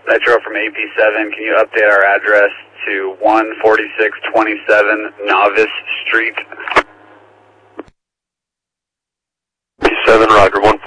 Metro from AP7, can you update our address to 14627 Novice Street? AP7, Roger, 14627